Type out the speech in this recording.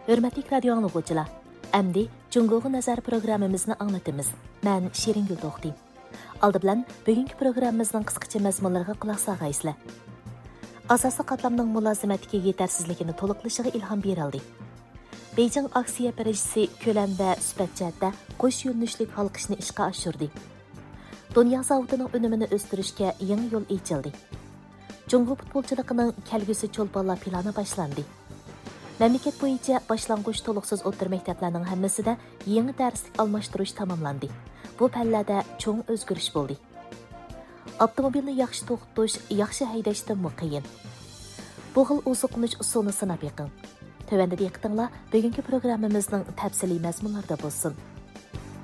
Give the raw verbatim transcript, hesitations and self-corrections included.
Hörmətli radio anlıqçılar, əmdi Cungoğu Nazar proqramımızını anlatımız. Mən Şiringül Toxtayım. Aldı bilan bugünkü proqramımızın qısqacha məzmunlarına qulaq sağaysızlar. Asaslı qatlamның mülazimətdəki yetersizligini toliqlashiga ilhom berildi. Beijing aksiya birjisi ko'lam va sifat jihatda qo'sh yo'nalishlik halqishni ishga oshirdi. Dünya zavodining unumini o'stirishga yangi yo'l ochildi. Jungo futbolchiligining kelgusi cho'lponlar plani boshlandi. Memleket bo'yicha boshlang'ich to'liqsiz o'rta maktablarning hammasida yangi darslik almashtirish tamomlandi. Bu pallarda cho'ng o'zgarish bo'ldi. Avtomobilni yaxshi to'xtatish, yaxshi haydashdan qiyin. Bu xil oziqlanish usulini sinab yiqing. Tövəndə diqqətinizlə bugünkü proqramımızın təfsili məzmunlarda bo'lsin.